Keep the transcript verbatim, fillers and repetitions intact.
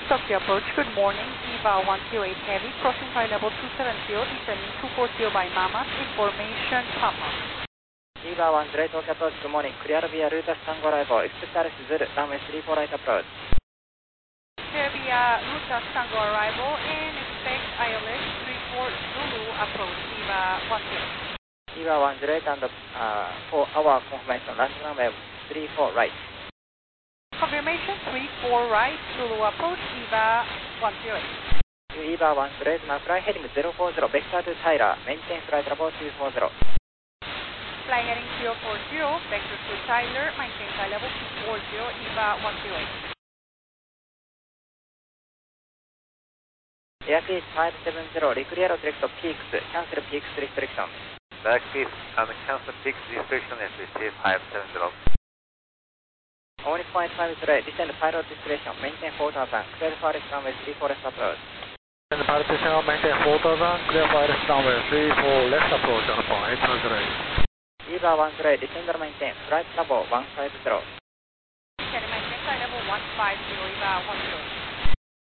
Tokyo approach, good morning, EVA one zero eight Heavy, crossing by level two seven zero, descending two four zero by Mamas, information Papa. EVA one zero eight Tokyo approach, good morning, clear via route Tango arrival, expect Alice Zulu, runway three four right approach. Clear via route Tango arrival and expect I L S three four Zulu approach, EVA one zero eight. EVA one zero eight and uh, for our confirmation, landing runway three four right. Confirmation three four right, Zulu approach, EVA one zero eight. EVA one zero eight, fly heading zero four zero, vector to Tyler, maintain flight level two four zero. Fly heading zero four zero, vector to Tyler, maintain flight level two four zero, EVA one zero eight. Airspeed five seven zero, reclear direct peaks, cancel peaks restriction. Direct peaks and cancel peaks restriction S V T five seven zero. Only zero point five delay, descend pilot discretion, maintain four thousand, clear for Alice runway three four left approach. Descend pilot discretion, maintain four thousand, clear for Alice runway three four left approach, Alpha eight hundred eight. EVA one zero eight, descend maintain, flight level one five zero. Descend maintain flight level one five zero, EVA one zero eight.